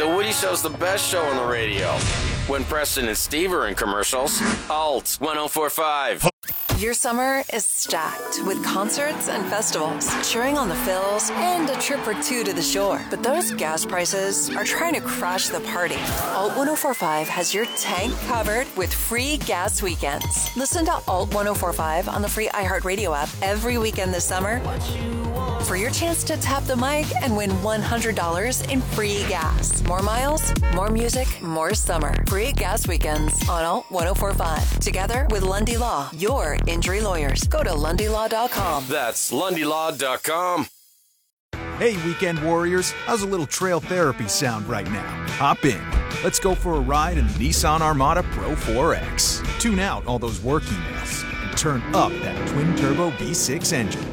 The Woody Show's the best show on the radio. When Preston and Steve are in commercials, Alt 1045. Your summer is stacked with concerts and festivals, cheering on the Phils, and a trip or two to the shore. But those gas prices are trying to crash the party. Alt 1045 has your tank covered with free gas weekends. Listen to Alt 1045 on the free iHeartRadio app every weekend this summer for your chance to tap the mic and win $100 in free gas. More miles, more music, more summer. Free gas weekends on Alt 1045. Together with Lundy Law, your injury lawyers. Go to LundyLaw.com. That's LundyLaw.com. Hey, weekend warriors, how's a little trail therapy sound right now? Hop in. Let's go for a ride in the Nissan Armada Pro 4X. Tune out all those work emails and turn up that twin-turbo V6 engine.